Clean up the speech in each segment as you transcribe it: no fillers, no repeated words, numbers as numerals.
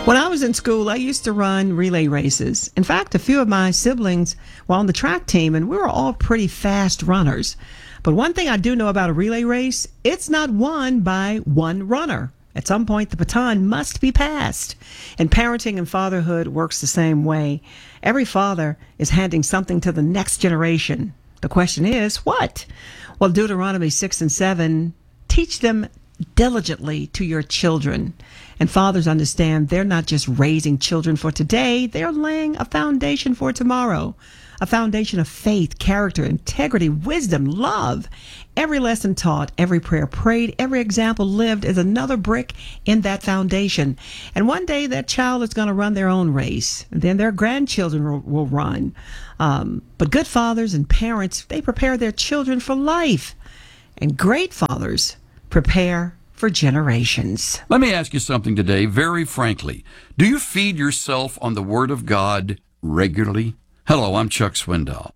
When I was in school, I used to run relay races. In fact, a few of my siblings were on the track team, and we were all pretty fast runners. But one thing I do know about a relay race, it's not won by one runner. At some point, the baton must be passed. And parenting and fatherhood works the same way. Every father is handing something to the next generation. The question is, what? Well, Deuteronomy 6 and 7, teach them diligently to your children. And fathers understand they're not just raising children for today, they're laying a foundation for tomorrow. A foundation of faith, character, integrity, wisdom, love. Every lesson taught, every prayer prayed, every example lived is another brick in that foundation. And one day that child is going to run their own race. And then their grandchildren will run. But good fathers and parents, they prepare their children for life. And great fathers prepare for generations. Let me ask you something today, very frankly. Do you feed yourself on the Word of God regularly? Hello, I'm Chuck Swindoll.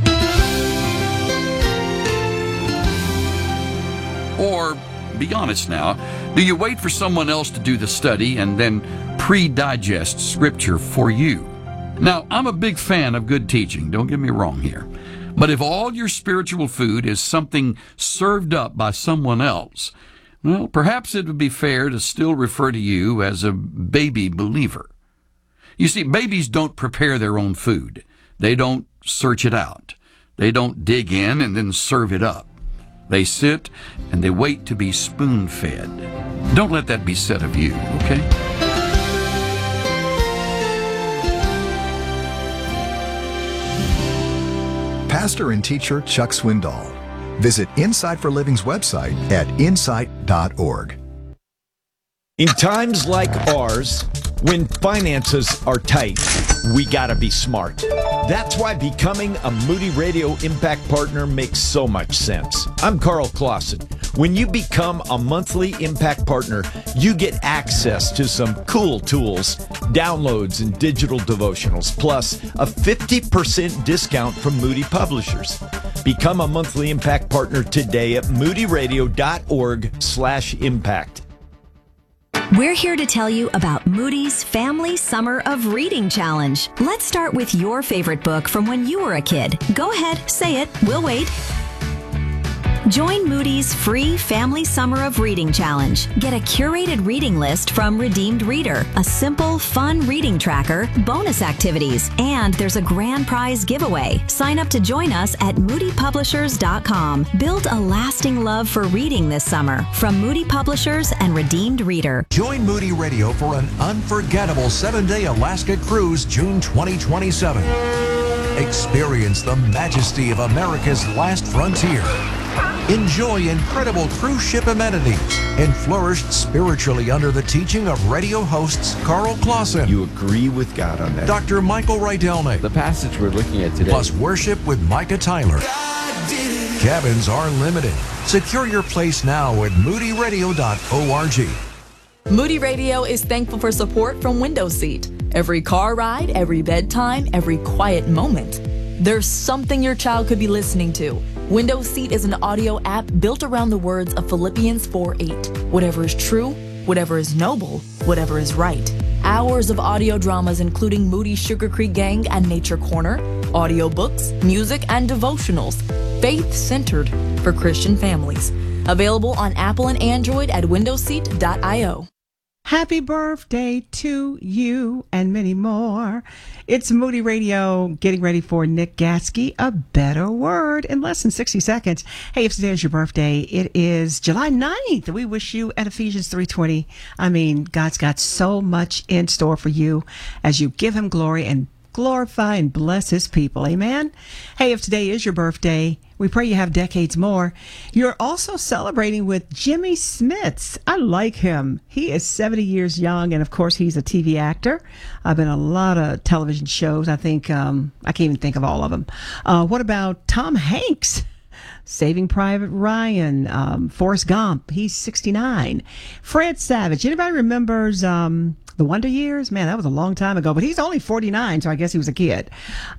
Or, be honest now, do you wait for someone else to do the study and then pre-digest Scripture for you? Now, I'm a big fan of good teaching, don't get me wrong here. But if all your spiritual food is something served up by someone else, well, perhaps it would be fair to still refer to you as a baby believer. You see, babies don't prepare their own food. They don't search it out. They don't dig in and then serve it up. They sit and they wait to be spoon-fed. Don't let that be said of you, okay? Pastor and teacher Chuck Swindoll. Visit Insight for Living's website at insight.org. In times like ours, when finances are tight, we gotta be smart. That's why becoming a Moody Radio Impact Partner makes so much sense. I'm Carl Clausen. When you become a monthly Impact Partner, you get access to some cool tools, downloads, and digital devotionals, plus a 50% discount from Moody Publishers. Become a monthly Impact Partner today at moodyradio.org/impact. We're here to tell you about Moody's Family Summer of Reading Challenge. Let's start with your favorite book from when you were a kid. Go ahead, say it. We'll wait. Join Moody's free Family Summer of Reading Challenge. Get a curated reading list from Redeemed Reader, a simple, fun reading tracker, bonus activities, and there's a grand prize giveaway. Sign up to join us at moodypublishers.com. Build a lasting love for reading this summer from Moody Publishers and Redeemed Reader. Join Moody Radio for an unforgettable 7-day Alaska cruise, June 2027. Experience the majesty of America's last frontier. Enjoy incredible cruise ship amenities and flourish spiritually under the teaching of radio hosts Carl Clausen. You agree with God on that? Dr. Michael Rydelny. The passage we're looking at today. Plus worship with Micah Tyler. Cabins are limited. Secure your place now at moodyradio.org. Moody Radio is thankful for support from Window Seat. Every car ride, every bedtime, every quiet moment. There's something your child could be listening to. Window Seat is an audio app built around the words of Philippians 4:8. Whatever is true, whatever is noble, whatever is right. Hours of audio dramas including Moody Sugar Creek Gang and Nature Corner, audiobooks, music, and devotionals. Faith-centered for Christian families. Available on Apple and Android at windowseat.io. Happy birthday to you and many more. It's Moody Radio getting ready for Nick Gatsky, A Better Word, in less than 60 seconds. Hey, if today is your birthday, it is July 9th. We wish you at Ephesians 3:20. I mean, God's got so much in store for you as you give him glory and glorify and bless his people. Amen. Hey, if today is your birthday, we pray you have decades more. You're also celebrating with Jimmy Smits. I like him. He is 70 years young, and of course, he's a TV actor. I've been on a lot of television shows. I think, I can't even think of all of them. What about Tom Hanks? Saving Private Ryan, Forrest Gump, he's 69. Fred Savage, anybody remembers The Wonder Years? Man, that was a long time ago, but he's only 49, so I guess he was a kid.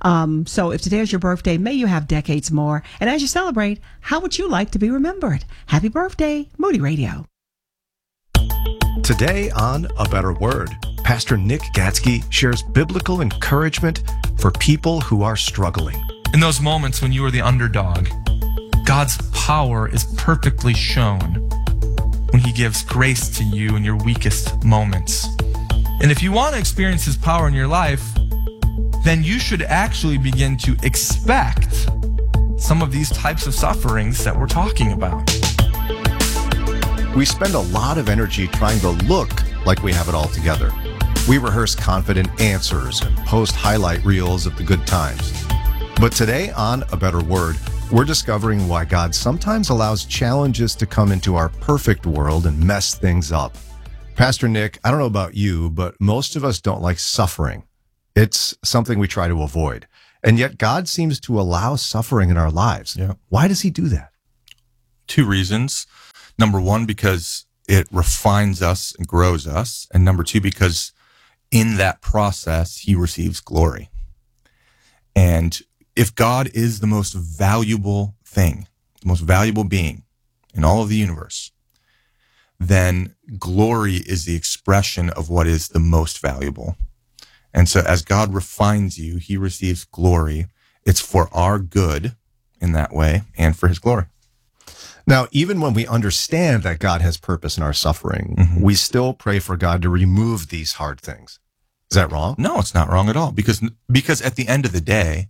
So if today is your birthday, may you have decades more. And as you celebrate, how would you like to be remembered? Happy birthday, Moody Radio. Today on A Better Word, Pastor Nick Gatsky shares biblical encouragement for people who are struggling. In those moments when you are the underdog, God's power is perfectly shown when he gives grace to you in your weakest moments. And if you want to experience his power in your life, then you should actually begin to expect some of these types of sufferings that we're talking about. We spend a lot of energy trying to look like we have it all together. We rehearse confident answers and post highlight reels of the good times. But today on A Better Word, we're discovering why God sometimes allows challenges to come into our perfect world and mess things up. Pastor Nick, I don't know about you, but most of us don't like suffering. It's something we try to avoid. And yet God seems to allow suffering in our lives. Yeah. Why does he do that? 2 reasons. Number 1, because it refines us and grows us. And number 2, because in that process, he receives glory. And if God is the most valuable thing, the most valuable being in all of the universe, then glory is the expression of what is the most valuable. And so as God refines you, he receives glory. It's for our good in that way and for his glory. Now, even when we understand that God has purpose in our suffering, we still pray for God to remove these hard things. Is that wrong? No, it's not wrong at all. Because at the end of the day,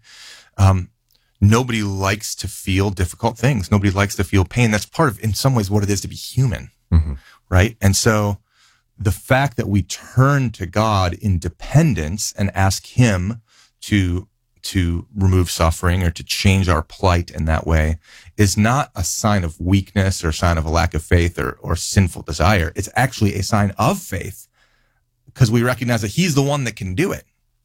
nobody likes to feel difficult things. Nobody likes to feel pain. That's part of, in some ways, what it is to be human, right? And so the fact that we turn to God in dependence and ask him to remove suffering or to change our plight in that way is not a sign of weakness or a sign of a lack of faith or sinful desire. It's actually a sign of faith because we recognize that he's the one that can do it.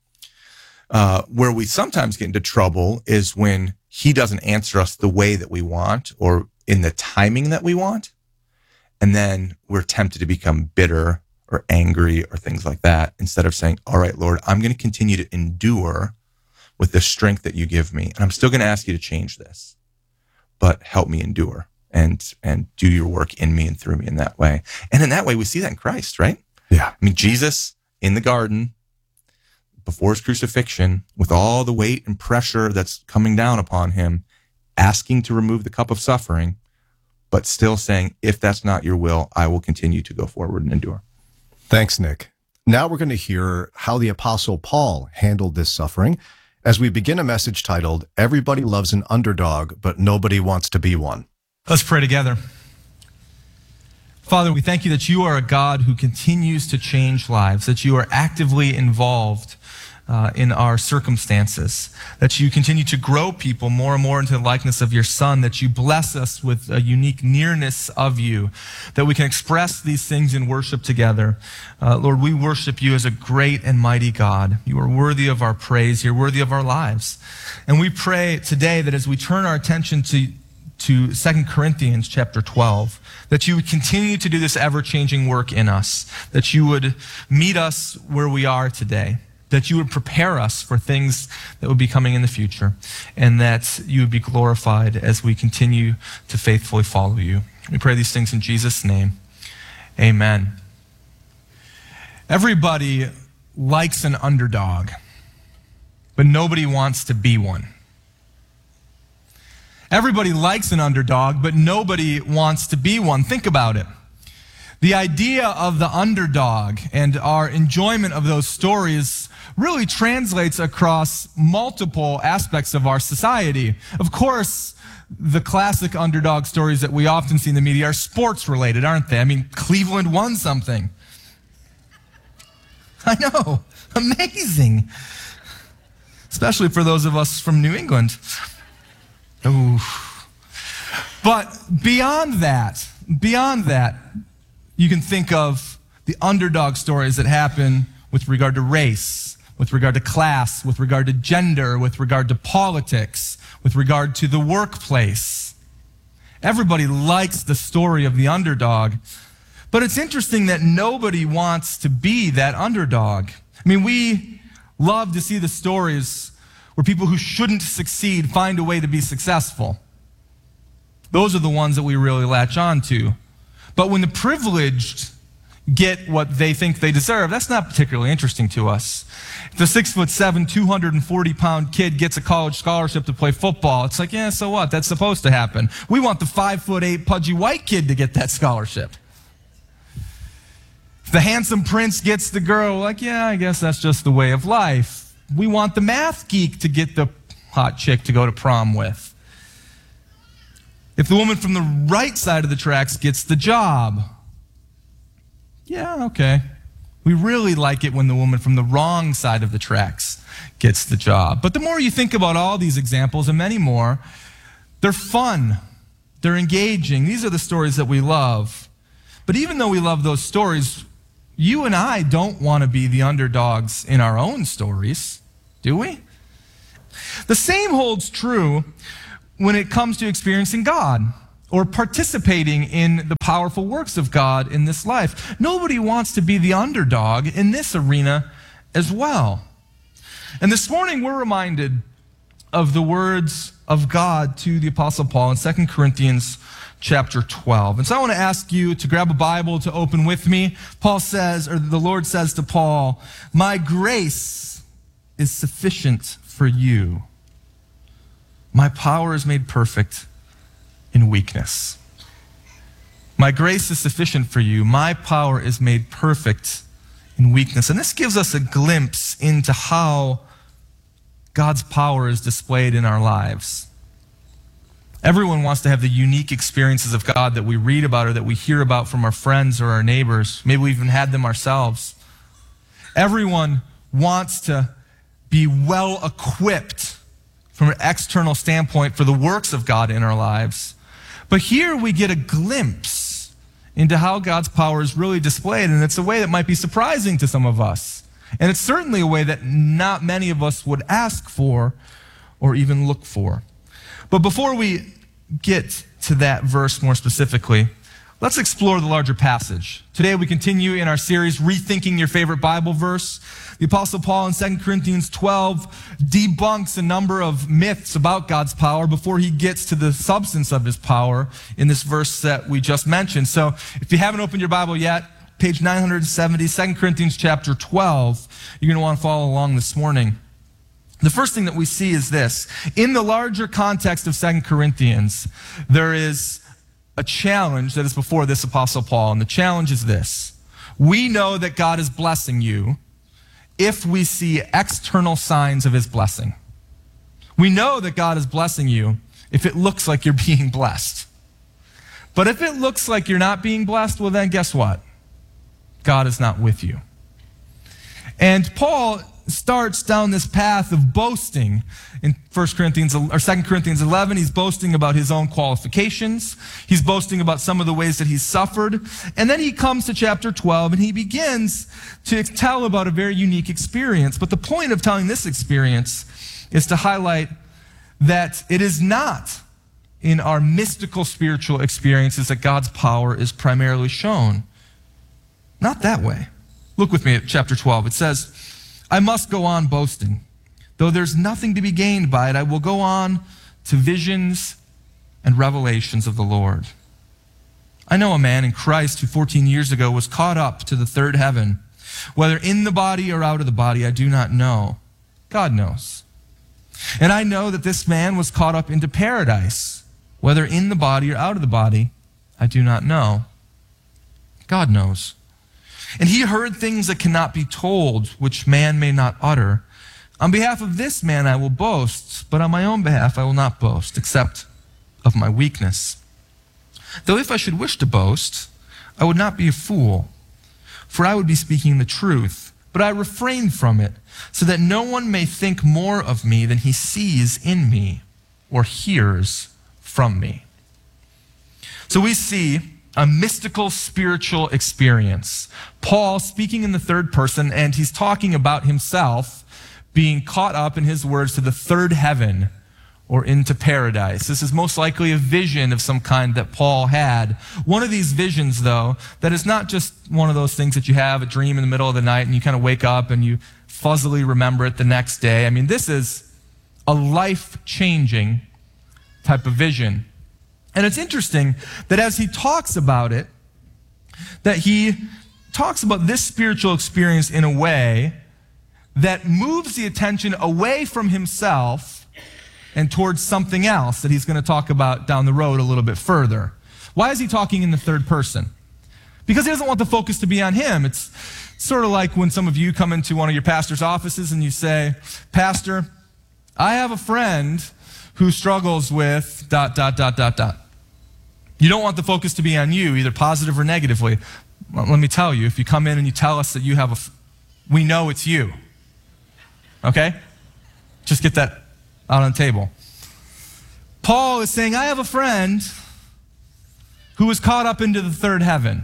Where we sometimes get into trouble is when he doesn't answer us the way that we want or in the timing that we want. And then we're tempted to become bitter or angry or things like that instead of saying, all right, Lord, I'm going to continue to endure with the strength that you give me. And I'm still going to ask you to change this, but help me endure and do your work in me and through me in that way. And in that way, we see that in Christ, right? Yeah. I mean, Jesus in the garden, before his crucifixion, with all the weight and pressure that's coming down upon him, asking to remove the cup of suffering, but still saying, if that's not your will, I will continue to go forward and endure. Thanks, Nick. Now we're going to hear how the Apostle Paul handled this suffering as we begin a message titled, Everybody Loves an Underdog, but Nobody Wants to Be One. Let's pray together. Father, we thank you that you are a God who continues to change lives, that you are actively involved in our circumstances, that you continue to grow people more and more into the likeness of your Son, that you bless us with a unique nearness of you, that we can express these things in worship together. Lord, we worship you as a great and mighty God. You are worthy of our praise. You're worthy of our lives. And we pray today that as we turn our attention to 2 Corinthians chapter 12, that you would continue to do this ever-changing work in us, that you would meet us where we are today, that you would prepare us for things that would be coming in the future, and that you would be glorified as we continue to faithfully follow you. We pray these things in Jesus' name. Amen. Everybody likes an underdog, but nobody wants to be one. Everybody likes an underdog, but nobody wants to be one. Think about it. The idea of the underdog and our enjoyment of those stories really translates across multiple aspects of our society. Of course, the classic underdog stories that we often see in the media are sports related, aren't they? I mean, Cleveland won something. I know, amazing. Especially for those of us from New England. Ooh. But beyond that, you can think of the underdog stories that happen with regard to race, with regard to class, with regard to gender, with regard to politics, with regard to the workplace. Everybody likes the story of the underdog, but it's interesting that nobody wants to be that underdog. I mean, we love to see the stories where people who shouldn't succeed find a way to be successful. Those are the ones that we really latch on to. But when the privileged get what they think they deserve, that's not particularly interesting to us. If the 6'7", 240-pound kid gets a college scholarship to play football, it's like, yeah, so what? That's supposed to happen. We want the 5'8", pudgy white kid to get that scholarship. If the handsome prince gets the girl, like, yeah, I guess that's just the way of life. We want the math geek to get the hot chick to go to prom with. If the woman from the right side of the tracks gets the job, yeah, okay. We really like it when the woman from the wrong side of the tracks gets the job. But the more you think about all these examples and many more, they're fun. They're engaging. These are the stories that we love. But even though we love those stories, you and I don't want to be the underdogs in our own stories, do we? The same holds true when it comes to experiencing God or participating in the powerful works of God in this life. Nobody wants to be the underdog in this arena as well. And this morning we're reminded of the words of God to the Apostle Paul in 2 Corinthians chapter 12. And so I want to ask you to grab a Bible to open with me. Paul says, or the Lord says to Paul, "My grace is sufficient for you. My power is made perfect in weakness." My grace is sufficient for you. My power is made perfect in weakness. And this gives us a glimpse into how God's power is displayed in our lives. Everyone wants to have the unique experiences of God that we read about or that we hear about from our friends or our neighbors. Maybe we even had them ourselves. Everyone wants to be well equipped from an external standpoint for the works of God in our lives. But here we get a glimpse into how God's power is really displayed, and it's a way that might be surprising to some of us. And it's certainly a way that not many of us would ask for or even look for. But before we get to that verse more specifically, let's explore the larger passage. Today we continue in our series, Rethinking Your Favorite Bible Verse. The Apostle Paul in 2 Corinthians 12 debunks a number of myths about God's power before he gets to the substance of his power in this verse that we just mentioned. So if you haven't opened your Bible yet, page 970, 2 Corinthians chapter 12, you're going to want to follow along this morning. The first thing that we see is this. In the larger context of 2 Corinthians, there is a challenge that is before this Apostle Paul, and the challenge is this. We know that God is blessing you if we see external signs of his blessing. We know that God is blessing you if it looks like you're being blessed. But if it looks like you're not being blessed, well then guess what? God is not with you. And Paul starts down this path of boasting. In 2 Corinthians 11, he's boasting about his own qualifications. He's boasting about some of the ways that he's suffered. And then he comes to chapter 12 and he begins to tell about a very unique experience. But the point of telling this experience is to highlight that it is not in our mystical spiritual experiences that God's power is primarily shown. Not that way. Look with me at chapter 12. It says, "I must go on boasting. Though there's nothing to be gained by it, I will go on to visions and revelations of the Lord. I know a man in Christ who 14 years ago was caught up to the third heaven. Whether in the body or out of the body, I do not know. God knows. And I know that this man was caught up into paradise. Whether in the body or out of the body, I do not know. God knows. And he heard things that cannot be told, which man may not utter. On behalf of this man I will boast, but on my own behalf I will not boast, except of my weakness. Though if I should wish to boast, I would not be a fool, for I would be speaking the truth, but I refrain from it, so that no one may think more of me than he sees in me or hears from me." So we see a mystical spiritual experience. Paul speaking in the third person, and he's talking about himself being caught up, in his words, to the third heaven or into paradise. This is most likely a vision of some kind that Paul had. One of these visions, though, that is not just one of those things that you have, a dream in the middle of the night, and you kind of wake up and you fuzzily remember it the next day. I mean, this is a life-changing type of vision. And it's interesting that as he talks about it, that he talks about this spiritual experience in a way that moves the attention away from himself and towards something else that he's going to talk about down the road a little bit further. Why is he talking in the third person? Because he doesn't want the focus to be on him. It's sort of like when some of you come into one of your pastor's offices and you say, Pastor, I have a friend who struggles with ... You don't want the focus to be on you, either positive or negatively. Well, let me tell you, if you come in and you tell us that you have we know it's you. Okay? Just get that out on the table. Paul is saying, I have a friend who was caught up into the third heaven.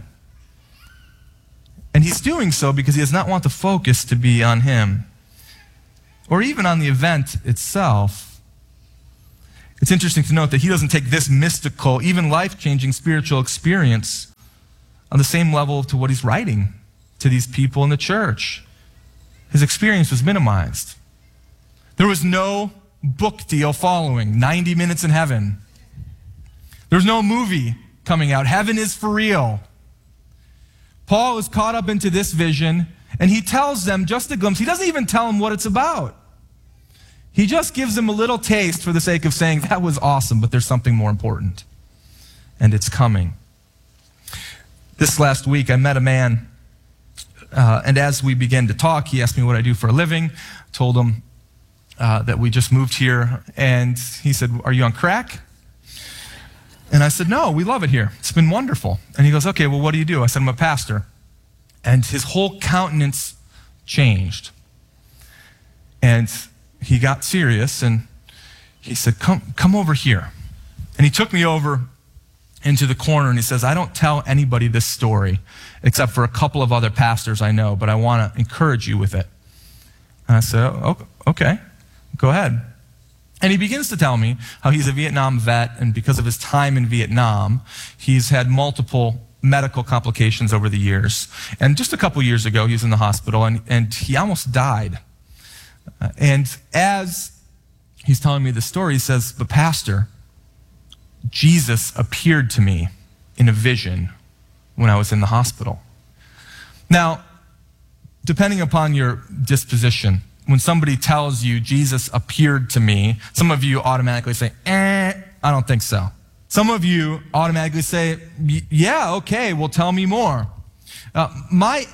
And he's doing so because he does not want the focus to be on him or even on the event itself. It's interesting to note that he doesn't take this mystical, even life-changing spiritual experience on the same level to what he's writing to these people in the church. His experience was minimized. There was no book deal following, 90 Minutes in Heaven. There's no movie coming out. Heaven is for real. Paul is caught up into this vision, and he tells them just a glimpse. He doesn't even tell them what it's about. He just gives them a little taste for the sake of saying, that was awesome, but there's something more important, and it's coming. This last week, I met a man, and as we began to talk, he asked me what I do for a living. I told him that we just moved here, and he said, are you on crack? And I said, no, we love it here. It's been wonderful. And he goes, okay, well, what do you do? I said, I'm a pastor. And his whole countenance changed. And he got serious, and he said, come over here. And he took me over into the corner, and he says, I don't tell anybody this story except for a couple of other pastors I know, but I want to encourage you with it. And I said, oh, okay, go ahead. And he begins to tell me how he's a Vietnam vet, and because of his time in Vietnam, he's had multiple medical complications over the years. And just a couple years ago, he was in the hospital, and he almost died. And as he's telling me the story, he says, but Pastor, Jesus appeared to me in a vision when I was in the hospital. Now, depending upon your disposition, when somebody tells you Jesus appeared to me, some of you automatically say, I don't think so. Some of you automatically say, yeah, okay, well, tell me more. My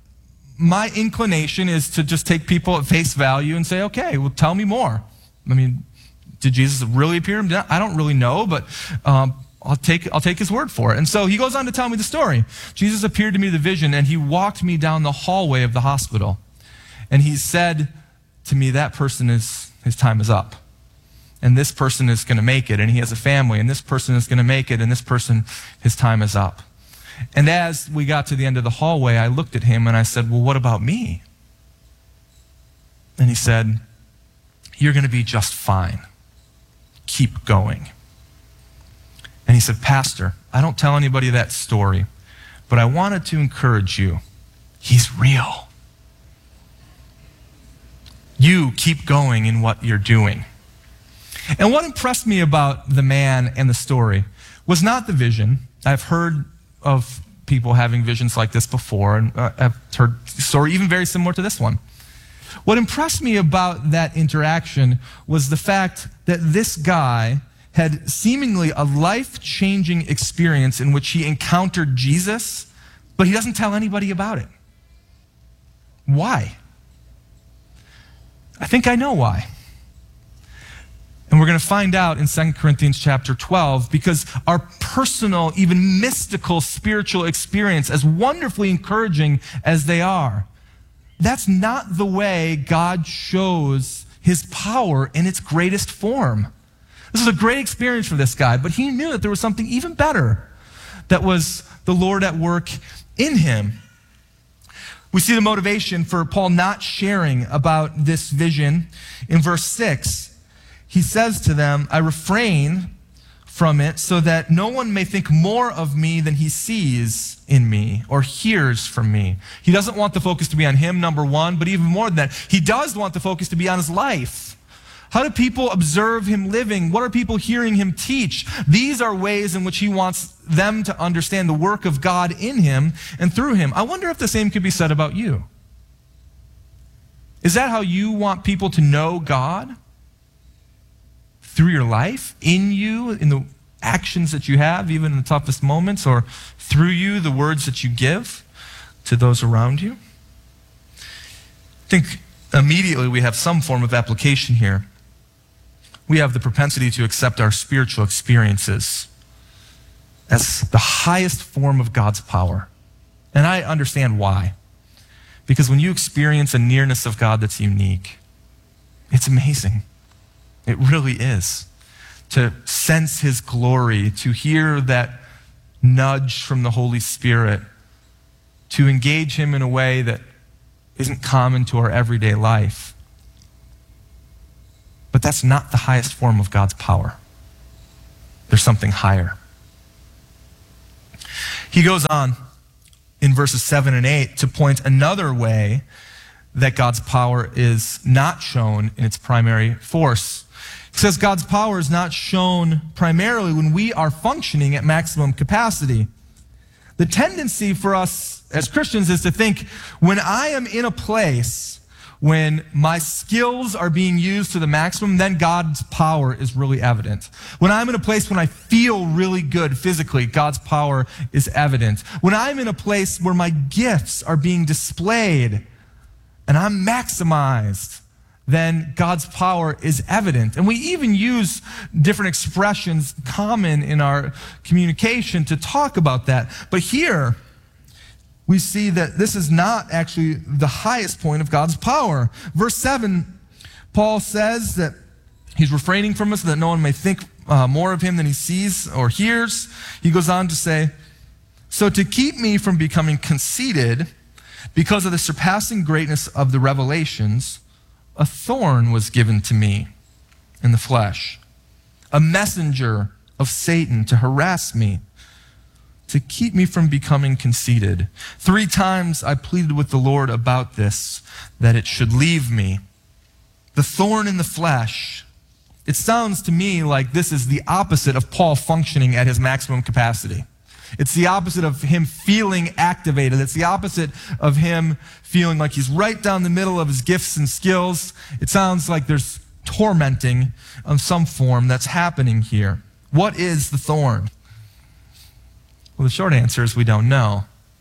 inclination is to just take people at face value and say, okay, well, tell me more. I mean, did Jesus really appear to me? I don't really know, but I'll take his word for it. And so he goes on to tell me the story. Jesus appeared to me in the vision, and he walked me down the hallway of the hospital. And he said to me, that person his time is up. And this person is going to make it, and he has a family, and this person is going to make it, and this person, his time is up. And as we got to the end of the hallway, I looked at him and I said, well, what about me? And he said, you're going to be just fine. Keep going. And he said, Pastor, I don't tell anybody that story, but I wanted to encourage you. He's real. You keep going in what you're doing. And what impressed me about the man and the story was not the vision. I've heard of people having visions like this before, and I've heard a story even very similar to this one. What impressed me about that interaction was the fact that this guy had seemingly a life-changing experience in which he encountered Jesus, but he doesn't tell anybody about it. Why? I think I know why. And we're going to find out in 2 Corinthians chapter 12, because our personal, even mystical spiritual experience, as wonderfully encouraging as they are, that's not the way God shows his power in its greatest form. This is a great experience for this guy, but he knew that there was something even better that was the Lord at work in him. We see the motivation for Paul not sharing about this vision in verse 6. He says to them, I refrain from it so that no one may think more of me than he sees in me or hears from me. He doesn't want the focus to be on him, number one, but even more than that, he does want the focus to be on his life, How do people observe him living? What are people hearing him teach? These are ways in which he wants them to understand the work of God in him and through him. I wonder if the same could be said about you. Is that how you want people to know God? Through your life, in you, in the actions that you have, even in the toughest moments, or through you, the words that you give to those around you? I think immediately we have some form of application here. We have the propensity to accept our spiritual experiences as the highest form of God's power. And I understand why. Because when you experience a nearness of God that's unique, it's amazing. It really is. To sense his glory, to hear that nudge from the Holy Spirit, to engage him in a way that isn't common to our everyday life. But that's not the highest form of God's power. There's something higher. He goes on in verses 7 and 8 to point another way that God's power is not shown in its primary force. It says God's power is not shown primarily when we are functioning at maximum capacity. The tendency for us as Christians is to think when I am in a place when my skills are being used to the maximum, then God's power is really evident. When I'm in a place when I feel really good physically, God's power is evident. When I'm in a place where my gifts are being displayed and I'm maximized, then God's power is evident. And we even use different expressions common in our communication to talk about that. But here, we see that this is not actually the highest point of God's power. Verse 7, Paul says that he's refraining from us so that no one may think more of him than he sees or hears. He goes on to say, so to keep me from becoming conceited because of the surpassing greatness of the revelations, a thorn was given to me in the flesh, a messenger of Satan to harass me, to keep me from becoming conceited. 3 times I pleaded with the Lord about this, that it should leave me. The thorn in the flesh. It sounds to me like this is the opposite of Paul functioning at his maximum capacity. It's the opposite of him feeling activated. It's the opposite of him feeling like he's right down the middle of his gifts and skills. It sounds like there's tormenting of some form that's happening here. What is the thorn? Well, the short answer is we don't know.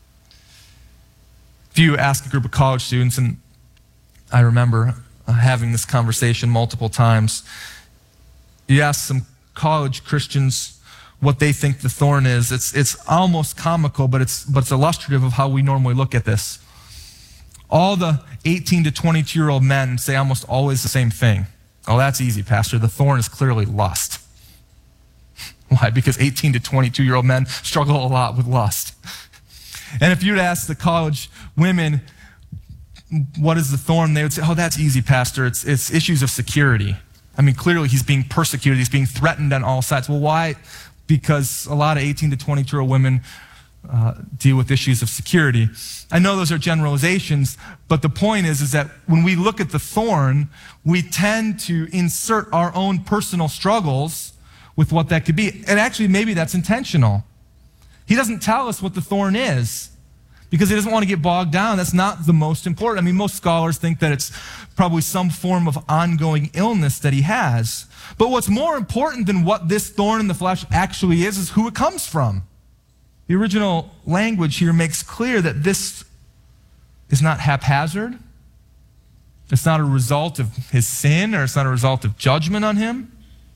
If you ask a group of college students, and I remember having this conversation multiple times, you ask some college Christians what they think the thorn is. It's almost comical, but it's illustrative of how we normally look at this. All the 18 to 22-year-old men say almost always the same thing. Oh, that's easy, Pastor. The thorn is clearly lust. Why? Because 18 to 22-year-old men struggle a lot with lust. And if you'd ask the college women, what is the thorn? They would say, oh, that's easy, Pastor. It's issues of security. I mean, clearly he's being persecuted. He's being threatened on all sides. Well, why? Because a lot of 18 to 22-year-old women deal with issues of security. I know those are generalizations, but the point is that when we look at the thorn, we tend to insert our own personal struggles with what that could be. And actually, maybe that's intentional. He doesn't tell us what the thorn is because he doesn't want to get bogged down. That's not the most important. I mean, most scholars think that it's probably some form of ongoing illness that he has. But what's more important than what this thorn in the flesh actually is who it comes from. The original language here makes clear that this is not haphazard. It's not a result of his sin, or it's not a result of judgment on him.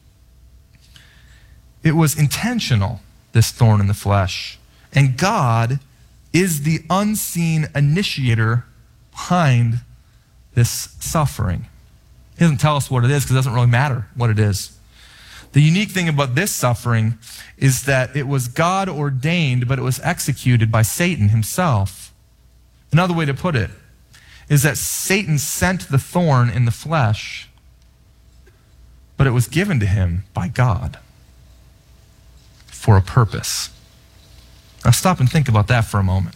It was intentional, this thorn in the flesh. And God is the unseen initiator behind this suffering. He doesn't tell us what it is because it doesn't really matter what it is. The unique thing about this suffering is that it was God ordained, but it was executed by Satan himself. Another way to put it is that Satan sent the thorn in the flesh, but it was given to him by God for a purpose. Now stop and think about that for a moment.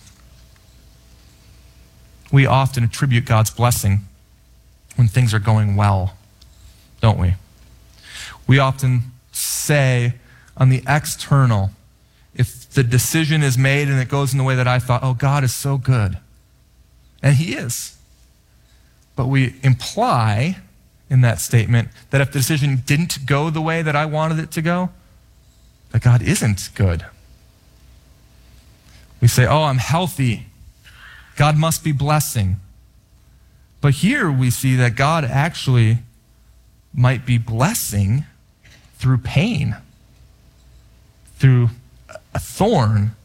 We often attribute God's blessing when things are going well don't we? We often say on the external, if the decision is made and it goes in the way that I thought, oh, God is so good. And he is. But we imply in that statement that if the decision didn't go the way that I wanted it to go, that God isn't good. We say, oh, I'm healthy. God must be blessing. But here we see that God actually might be blessing through pain, through a thorn.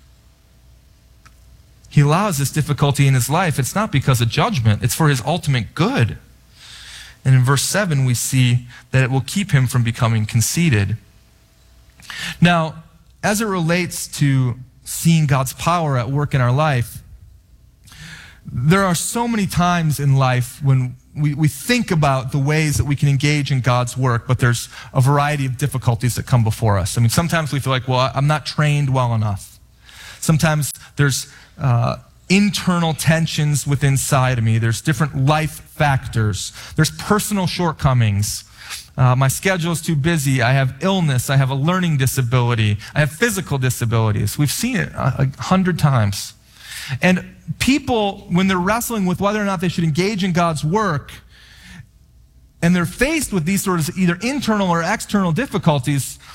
He allows this difficulty in his life. It's not because of judgment. It's for his ultimate good. And in verse 7, we see that it will keep him from becoming conceited. Now, as it relates to seeing God's power at work in our life, there are so many times in life when we think about the ways that we can engage in God's work, but there's a variety of difficulties that come before us. I mean, sometimes we feel like, well, I'm not trained well enough. Sometimes there's internal tensions within inside of me. There's different life factors. There's personal shortcomings. My schedule is too busy. I have illness. I have a learning disability. I have physical disabilities. We've seen it 100 times. And people, when they're wrestling with whether or not they should engage in God's work, and they're faced with these sort of either internal or external difficulties,